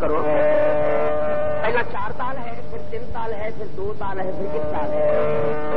करो। पहला 4 ताल है, फिर 3 ताल है, फिर 2 ताल है, फिर 1 ताल है।